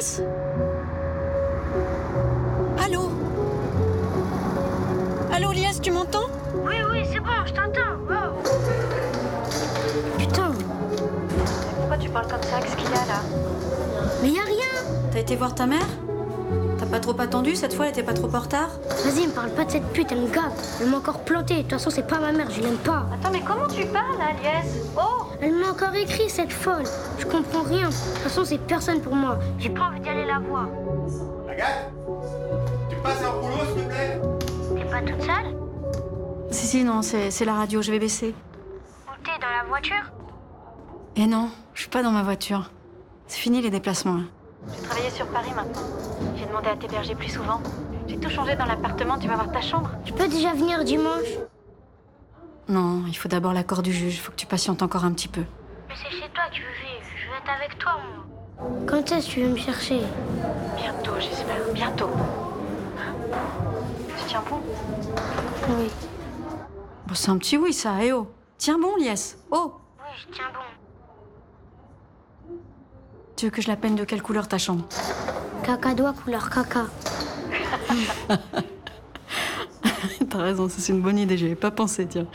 Lies? Allô? Allô, Lies, tu m'entends? Oui, c'est bon, je t'entends. Wow. Putain. Pourquoi tu parles comme ça? Qu'est-ce qu'il y a là? Mais y a rien. T'as été voir ta mère? T'as pas trop attendu cette fois, elle était pas trop en retard? Vas-y, me parle pas de cette pute, elle me gave. Elle m'a encore planté. De toute façon, c'est pas ma mère, je l'aime pas. Attends, mais comment tu parles, Lies? Oh! Elle m'a encore écrit, cette folle. Je comprends rien. De toute façon, c'est personne pour moi. J'ai pas envie d'y aller la voir. Agathe, tu me passes un rouleau, s'il te plaît? T'es pas toute seule? Si, non, c'est la radio, je vais baisser. Où t'es, dans la voiture? Et non, je suis pas dans ma voiture. C'est fini les déplacements. Je vais travailler sur Paris maintenant. J'ai demandé à t'héberger plus souvent. J'ai tout changé dans l'appartement, tu vas voir ta chambre. Je peux déjà venir dimanche? Non, il faut d'abord l'accord du juge, faut que tu patientes encore un petit peu. Mais c'est chez toi que je veux vivre. Je veux être avec toi, moi. Quand est-ce que tu veux me chercher? Bientôt, j'espère. Bientôt. Tu tiens bon? Oui. Bon, c'est un petit oui, ça, eh oh. Tiens bon, Lies. Oh. Oui, je tiens bon. Tu veux que je la peigne de quelle couleur ta chambre? Cacadois couleur caca. T'as raison, c'est une bonne idée, j'y avais pas pensé, tiens.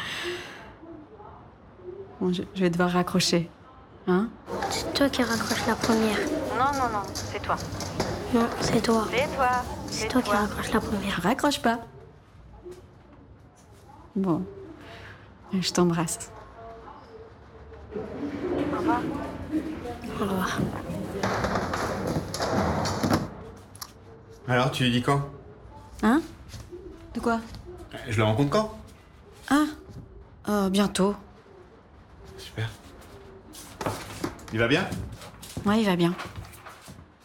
Bon, je vais devoir raccrocher. Hein? C'est toi qui raccroche la première. Non, c'est toi. Non, c'est toi. C'est toi. C'est toi qui raccroche la première. Raccroche pas. Bon. Je t'embrasse. Au revoir. Au revoir. Alors, tu lui dis quand? Hein? De quoi? Je le rencontre quand? Ah, bientôt. Super. Il va bien? Ouais, il va bien.